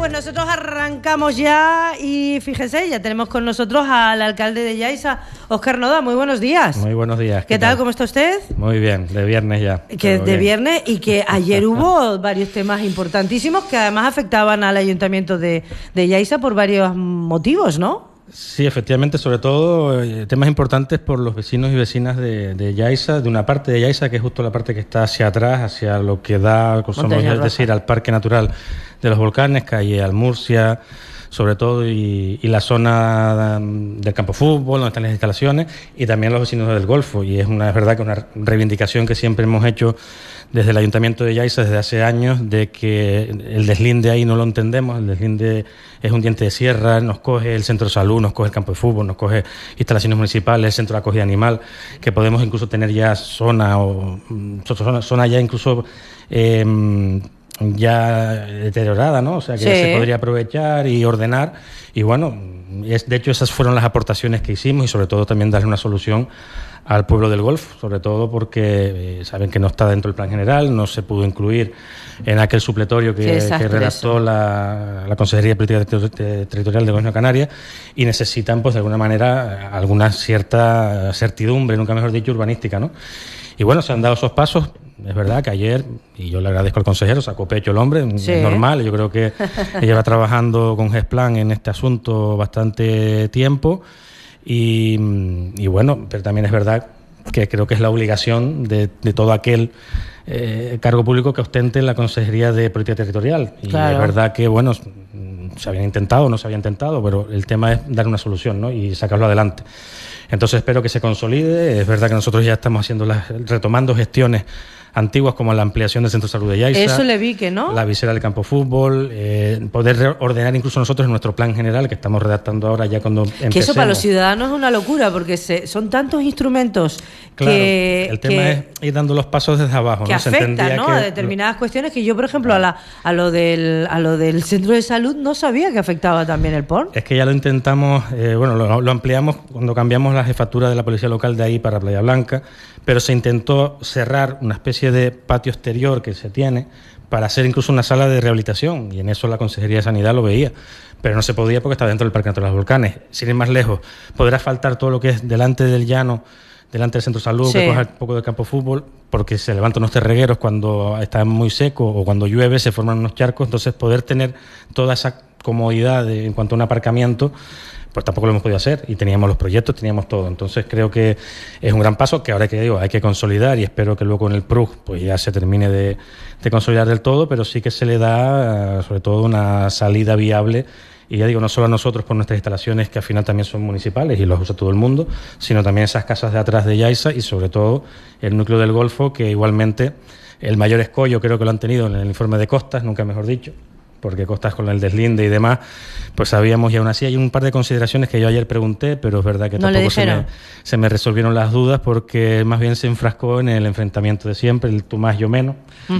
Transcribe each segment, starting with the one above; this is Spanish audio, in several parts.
pues nosotros arrancamos ya y fíjese, ya tenemos con nosotros al alcalde de Yaiza, Óscar Noda. Muy buenos días. Muy buenos días. ¿Qué tal? ¿Cómo está usted? Muy bien, de viernes ya. Que de viernes y que ayer hubo varios temas importantísimos que además afectaban al ayuntamiento de Yaiza por varios motivos, ¿no? Sí, efectivamente, sobre todo temas importantes por los vecinos y vecinas de Yaiza, de una parte de Yaiza que es justo la parte que está hacia atrás, hacia lo que da, es decir, al Parque Natural de los Volcanes, calle Almurcia, sobre todo, y la zona del campo de fútbol, donde están las instalaciones, y también los vecinos del Golfo. Y es verdad que una reivindicación que siempre hemos hecho desde el Ayuntamiento de Yaiza desde hace años, de que el deslinde ahí no lo entendemos. El deslinde es un diente de sierra, nos coge el centro de salud, nos coge el campo de fútbol, nos coge instalaciones municipales, el centro de acogida animal, que podemos incluso tener ya zona ya incluso ya deteriorada, ¿no? O sea, que ya se podría aprovechar y ordenar. Y bueno, de hecho esas fueron las aportaciones que hicimos, y sobre todo también darle una solución al pueblo del Golfo, sobre todo porque saben que no está dentro del plan general, no se pudo incluir en aquel supletorio que redactó la Consejería de Política Territorial de Gobierno de Canarias, y necesitan, pues de alguna manera, alguna cierta certidumbre, nunca mejor dicho, urbanística, ¿no? Y bueno, se han dado esos pasos. Es verdad que ayer, y yo le agradezco al consejero, sacó pecho el hombre, es normal. Yo creo que lleva trabajando con GESPLAN en este asunto bastante tiempo, y bueno, pero también es verdad que creo que es la obligación de todo aquel cargo público que ostente la Consejería de Política Territorial. Y claro, es verdad que, bueno, se habían intentado, no se había intentado, pero el tema es dar una solución, ¿no? Y sacarlo adelante. Entonces espero que se consolide. Es verdad que nosotros ya estamos retomando gestiones antiguas, como la ampliación del Centro de Salud de Yaiza. Eso le vi que, ¿no? La visera del campo de fútbol, poder ordenar incluso nosotros en nuestro plan general, que estamos redactando ahora ya cuando empecemos. Que eso para los ciudadanos es una locura, porque son tantos instrumentos, claro, el tema es ir dando los pasos desde abajo, que ¿no? afectan, ¿no? A determinadas cuestiones que yo, por ejemplo, a lo del centro de salud no sabía que afectaba también el PON. Es que ya lo intentamos, lo ampliamos cuando cambiamos la jefatura de la policía local de ahí para Playa Blanca, pero se intentó cerrar una especie de patio exterior que se tiene para hacer incluso una sala de rehabilitación, y en eso la Consejería de Sanidad lo veía, pero no se podía porque está dentro del Parque Natural de los Volcanes. Sin ir más lejos, podrá faltar todo lo que es delante del llano, delante del centro de salud, que coja un poco de campo de fútbol, porque se levantan unos terregueros cuando está muy seco o cuando llueve, se forman unos charcos. Entonces poder tener toda esa comodidad en cuanto a un aparcamiento, pues tampoco lo hemos podido hacer, y teníamos los proyectos, teníamos todo. Entonces creo que es un gran paso que ahora hay que consolidar, y espero que luego en el PRUG pues ya se termine de consolidar del todo, pero sí que se le da sobre todo una salida viable. Y ya digo, no solo a nosotros por nuestras instalaciones, que al final también son municipales y los usa todo el mundo, sino también esas casas de atrás de Yaiza, y sobre todo el núcleo del Golfo, que igualmente el mayor escollo creo que lo han tenido en el informe de Costas, nunca mejor dicho, porque Costas con el deslinde y demás, pues sabíamos, y aún así hay un par de consideraciones que yo ayer pregunté, pero es verdad que tampoco se me resolvieron las dudas, porque más bien se enfrascó en el enfrentamiento de siempre, el tú más, yo menos.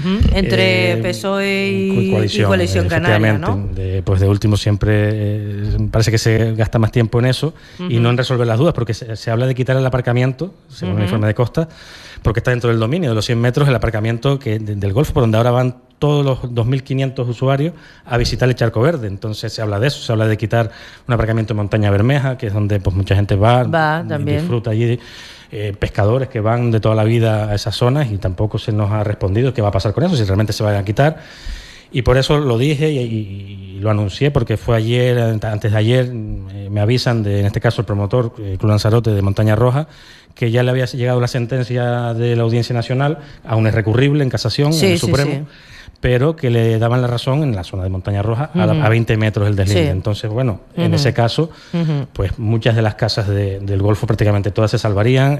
Entre PSOE y Coalición Canaria, ¿no? Pues de último siempre parece que se gasta más tiempo en eso y no en resolver las dudas, porque se habla de quitar el aparcamiento, según el informe de Costas, porque está dentro del dominio de los 100 metros el aparcamiento del Golfo, por donde ahora van todos los 2.500 usuarios a visitar el Charco Verde. Entonces se habla de eso, se habla de quitar un aparcamiento en Montaña Bermeja, que es donde pues mucha gente va también, disfruta allí, pescadores que van de toda la vida a esas zonas, y tampoco se nos ha respondido qué va a pasar con eso, si realmente se van a quitar. Y por eso lo dije y lo anuncié, porque fue ayer, antes de ayer, me avisan en este caso el promotor, Club Lanzarote de Montaña Roja, que ya le había llegado la sentencia de la Audiencia Nacional, aún es recurrible en casación, en el Supremo, pero que le daban la razón en la zona de Montaña Roja a 20 metros del deslinde. Entonces, bueno, en ese caso, pues muchas de las casas del Golfo prácticamente todas se salvarían,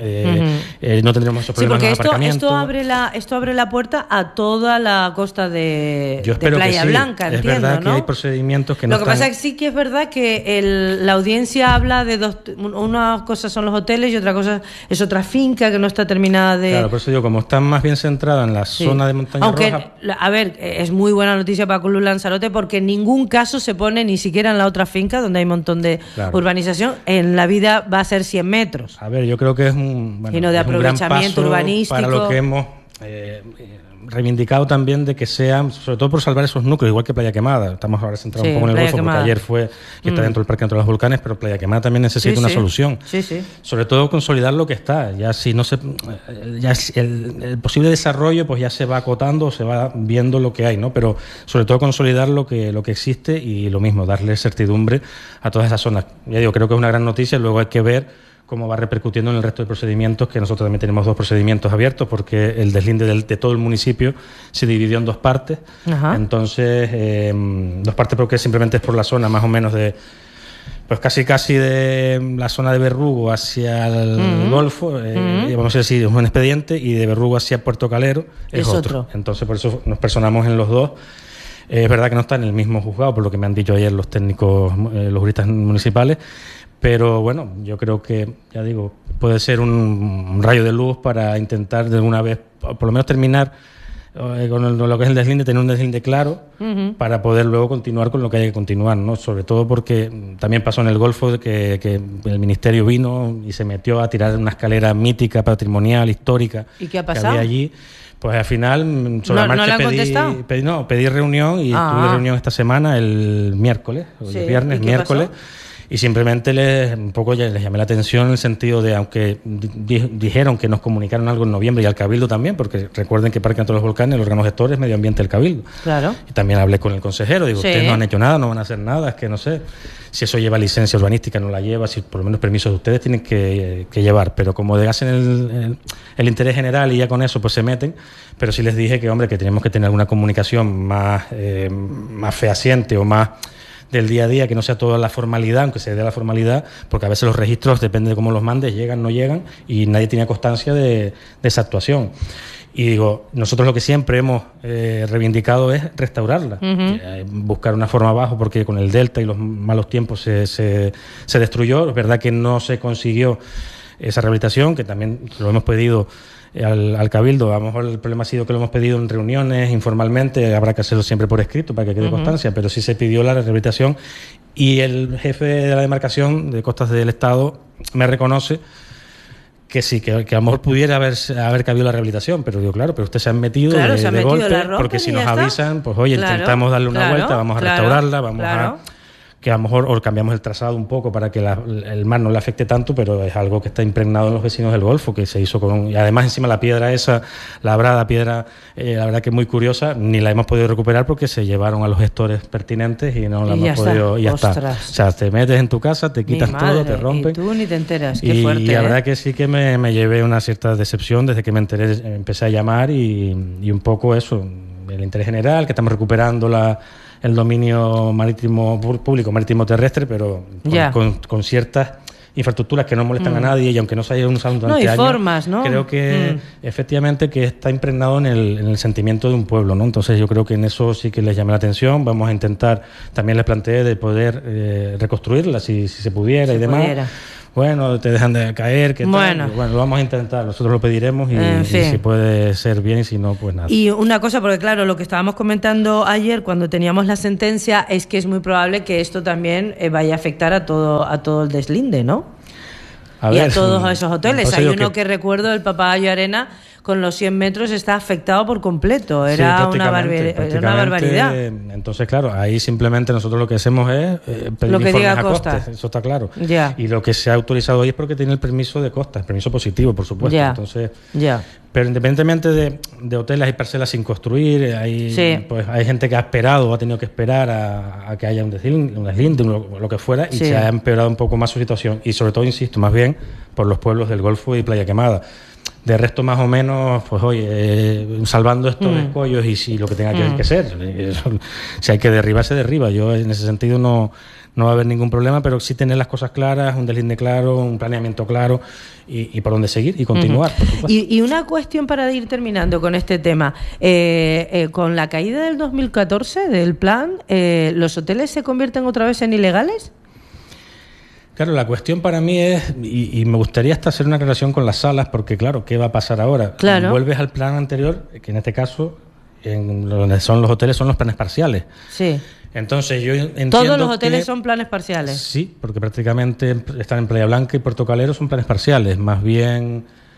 no tendríamos esos problemas de aparcamiento. Esto abre la puerta a toda la costa de Playa Blanca, entiendo, es verdad, ¿no? Que hay procedimientos que no Lo que pasa es que sí que es verdad que la audiencia habla de dos, una cosa son los hoteles y otra cosa es otra finca que no está terminada de... Claro, por eso digo, como están más bien centradas en la zona de Montaña Roja... A ver, es muy buena noticia para Club Lanzarote, porque en ningún caso se pone ni siquiera en la otra finca, donde hay un montón de urbanización. En la vida va a ser 100 metros. A ver, yo creo que es un de aprovechamiento urbanístico para lo que hemos reivindicado también de que sean, sobre todo por salvar esos núcleos, igual que Playa Quemada. Estamos ahora centrados un poco en el Golfo, porque ayer fue, que está dentro del Parque Natural de los Volcanes, pero Playa Quemada también necesita una solución. Sobre todo consolidar lo que está. Ya si no se, ya el posible desarrollo pues ya se va acotando, se va viendo lo que hay, ¿no? Pero sobre todo consolidar lo que existe y lo mismo, darle certidumbre a todas esas zonas. Ya digo, creo que es una gran noticia. Luego hay que ver cómo va repercutiendo en el resto de procedimientos, que nosotros también tenemos 2 procedimientos abiertos, porque el deslinde de todo el municipio se dividió en 2 partes. Ajá. Entonces, 2 partes porque simplemente es por la zona más o menos de, pues casi de la zona de Berrugo hacia el Golfo, vamos a decir, es un expediente, y de Berrugo hacia Puerto Calero es otro. Entonces, por eso nos personamos en los 2. Es verdad que no está en el mismo juzgado, por lo que me han dicho ayer los técnicos, los juristas municipales, pero bueno, yo creo que, ya digo, puede ser un rayo de luz para intentar de alguna vez, por lo menos terminar con lo que es el deslinde, tener un deslinde claro para poder luego continuar con lo que hay que continuar, ¿no? Sobre todo porque también pasó en el Golfo de que el Ministerio vino y se metió a tirar una escalera mítica, patrimonial, histórica. ¿Y qué ha pasado? Que había allí. Pues al final, sobre la marcha, pedí reunión y tuve reunión esta semana, el miércoles, el viernes, miércoles. Pasó? Y simplemente un poco les llamé la atención en el sentido de, aunque dijeron que nos comunicaron algo en noviembre, y al Cabildo también, porque recuerden que Parque Natural de los Volcanes, el órgano gestor es Medio Ambiente del Cabildo. Claro. Y también hablé con el consejero, digo, ustedes no han hecho nada, no van a hacer nada, es que no sé si eso lleva licencia urbanística, no la lleva, si por lo menos permisos de ustedes tienen que llevar, pero como hacen el interés general y ya con eso pues se meten, pero sí les dije que, hombre, que tenemos que tener alguna comunicación más fehaciente o más del día a día, que no sea toda la formalidad, aunque se dé la formalidad, porque a veces los registros, depende de cómo los mandes, llegan, no llegan, y nadie tiene constancia de esa actuación. Y digo, nosotros lo que siempre hemos reivindicado es restaurarla, buscar una forma abajo, porque con el Delta y los malos tiempos se destruyó. Es verdad que no se consiguió esa rehabilitación, que también lo hemos pedido al Cabildo. A lo mejor el problema ha sido que lo hemos pedido en reuniones, informalmente, habrá que hacerlo siempre por escrito para que quede constancia, pero sí se pidió la rehabilitación, y el jefe de la demarcación de Costas del Estado me reconoce que sí, que a lo mejor pudiera haber cabido la rehabilitación, pero digo, claro, pero ustedes se han metido de golpe, porque si nos avisan, pues oye, intentamos darle una vuelta, vamos a restaurarla, vamos a... que a lo mejor o cambiamos el trazado un poco para que el mar no le afecte tanto, pero es algo que está impregnado en los vecinos del Golfo, que se hizo y además encima la piedra esa, labrada, piedra, la verdad que es muy curiosa, ni la hemos podido recuperar porque se llevaron a los gestores pertinentes y no la hemos podido, y ya está. O sea, te metes en tu casa, te quitas todo, te rompen. Y tú ni te enteras, qué fuerte. Y la verdad que sí que me llevé una cierta decepción desde que me enteré, empecé a llamar y un poco eso, el interés general, que estamos recuperando el dominio marítimo público, marítimo terrestre, pero con ciertas infraestructuras que no molestan a nadie, y aunque no se haya usado durante años, formas, ¿no? Creo que efectivamente que está impregnado en el sentimiento de un pueblo, ¿no? Entonces yo creo que en eso sí que les llamé la atención. Vamos a intentar, también les planteé de poder reconstruirla si se pudiera y demás. Bueno, te dejan de caer, ¿qué tal? Bueno, lo vamos a intentar, nosotros lo pediremos y si puede ser bien, y si no, pues nada. Y una cosa, porque claro, lo que estábamos comentando ayer cuando teníamos la sentencia es que es muy probable que esto también vaya a afectar a todo el deslinde, ¿no? A todos esos hoteles. Hay uno que recuerdo, el Papagayo Arena, con los 100 metros está afectado por completo. Era una barbaridad. Entonces, claro, ahí simplemente nosotros lo que hacemos es pedir lo que informes diga a Costa. costes, eso está claro. Ya. Y lo que se ha autorizado ahí es porque tiene el permiso de Costas, permiso positivo, por supuesto. Ya. Entonces, pero independientemente de hoteles, hay parcelas sin construir, hay gente que ha esperado o ha tenido que esperar a que haya un deslinde, lo que fuera, y se ha empeorado un poco más su situación. Y sobre todo, insisto, más bien por los pueblos del Golfo y Playa Quemada. De resto, más o menos, pues oye, salvando estos escollos y si lo que tenga que ser. Si hay que derribar, se derriba. Yo en ese sentido no va a haber ningún problema, pero sí tener las cosas claras, un deslinde claro, un planeamiento claro y por dónde seguir y continuar, por supuesto. Y una cuestión para ir terminando con este tema. Con la caída del 2014 del plan, ¿los hoteles se convierten otra vez en ilegales? Claro, la cuestión para mí es, y me gustaría hasta hacer una aclaración con las salas, porque claro, ¿qué va a pasar ahora? Claro. Vuelves al plan anterior, que en este caso, en donde son los hoteles, son los planes parciales. Sí. Entonces yo entiendo ¿Todos los hoteles son planes parciales? Sí, porque prácticamente están en Playa Blanca y Puerto Calero son planes parciales. Más bien,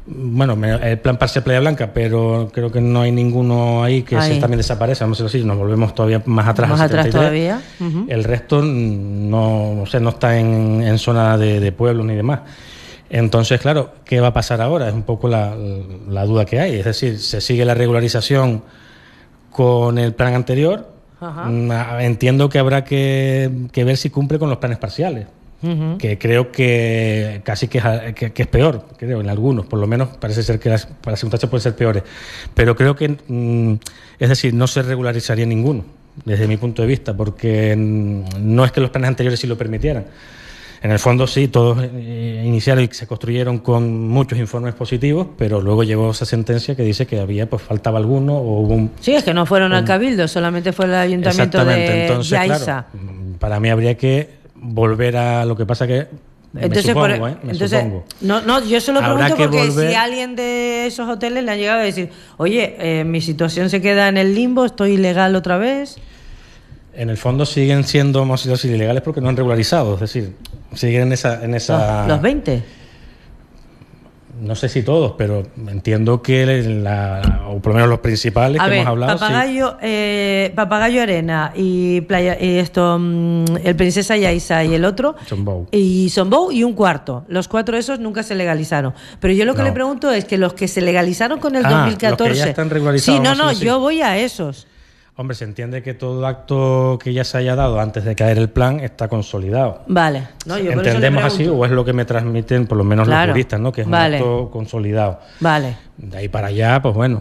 Bueno, el plan parcial Playa Blanca, pero creo que no hay ninguno ahí que también desaparezca, vamos a decirlo así, nos volvemos todavía más atrás. Más atrás todavía. El resto no está en zona de pueblos ni demás. Entonces, claro, ¿qué va a pasar ahora? Es un poco la duda que hay. Es decir, se sigue la regularización con el plan anterior. Entiendo que habrá que ver si cumple con los planes parciales. Que creo que casi que es peor, creo, en algunos, por lo menos parece ser que las circunstancias pueden ser peores, pero creo que, es decir, no se regularizaría ninguno, desde mi punto de vista, porque no es que los planes anteriores sí lo permitieran. En el fondo sí, todos iniciaron y se construyeron con muchos informes positivos, pero luego llegó esa sentencia que dice que faltaba alguno o hubo un... Sí, es que no fueron al Cabildo, solamente fue el Ayuntamiento de Entonces, Yaiza. Claro, para mí habría que volver a lo que pasa que supongo. No, yo se lo pregunto porque si alguien de esos hoteles le ha llegado a decir, oye, mi situación se queda en el limbo, estoy ilegal otra vez. En el fondo siguen siendo homosexuales ilegales porque no han regularizado, es decir, siguen en esa... ¿Los 20? No sé si todos, pero entiendo que o por lo menos los principales que hemos hablado. Papagayo Arena y Playa y el Princesa Yaiza y el otro Sombou y un cuarto. Los 4 esos nunca se legalizaron. Pero yo lo que le pregunto es que los que se legalizaron con el 2014. Los que ya están regularizados. Yo voy a esos. Hombre, se entiende que todo acto que ya se haya dado antes de caer el plan está consolidado. Vale. ¿Entendemos así o es lo que me transmiten por lo menos los juristas, ¿no? Que es un acto consolidado. Vale. De ahí para allá, pues bueno.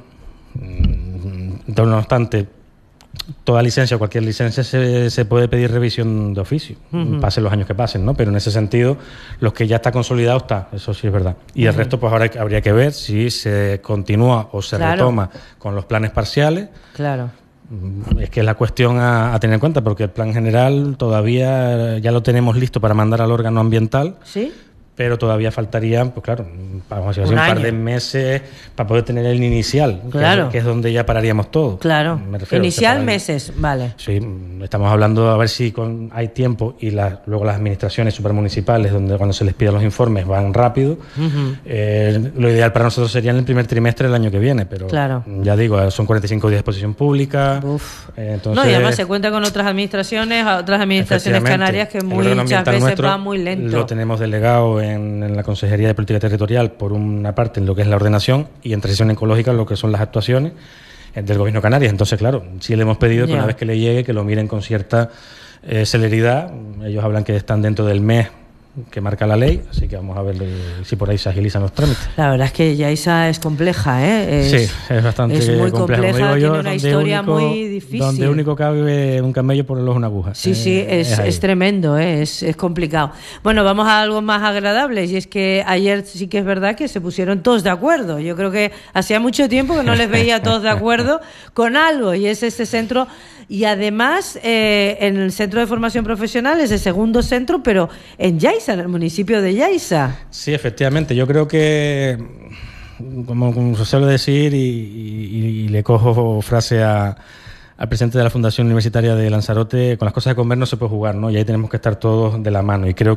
No obstante, toda licencia o cualquier licencia se puede pedir revisión de oficio, pasen los años que pasen, ¿no? Pero en ese sentido, los que ya está consolidado está, eso sí es verdad. Y el resto, pues ahora habría que ver si se continúa o se retoma con los planes parciales. Claro. Es que es la cuestión a tener en cuenta, porque el plan general todavía ya lo tenemos listo para mandar al órgano ambiental. ¿Sí? Pero todavía faltarían, pues claro, vamos a decir, un par de meses para poder tener el inicial, que es donde ya pararíamos todo. Claro, inicial meses, vale. Sí, estamos hablando a ver si hay tiempo y luego las administraciones supramunicipales, donde cuando se les piden los informes van rápido. Lo ideal para nosotros sería en el primer trimestre del año que viene, pero ya digo, son 45 días de exposición pública. Entonces, y además se cuenta con otras administraciones canarias que muchas veces van muy lento. Lo tenemos delegado en la Consejería de Política Territorial, por una parte en lo que es la ordenación y en transición ecológica lo que son las actuaciones del Gobierno de Canarias. Entonces, claro, sí le hemos pedido que una vez que le llegue, que lo miren con cierta celeridad. Ellos hablan que están dentro del mes que marca la ley, así que vamos a ver si por ahí se agilizan los trámites. La verdad es que Yaiza es compleja, sí, es bastante muy compleja, tiene una historia muy difícil. Donde único cabe un camello por el ojo una aguja. Sí, es tremendo, es complicado. Bueno, vamos a algo más agradable, y es que ayer sí que es verdad que se pusieron todos de acuerdo. Yo creo que hacía mucho tiempo que no les veía todos de acuerdo con algo, y es este centro. Y además, en el Centro de Formación Profesional es el segundo centro, pero en Yaiza, en el municipio de Yaiza. Sí, efectivamente. Yo creo que, como se suele decir, y le cojo frase al presidente de la Fundación Universitaria de Lanzarote, con las cosas de comer no se puede jugar, ¿no? Y ahí tenemos que estar todos de la mano. Y creo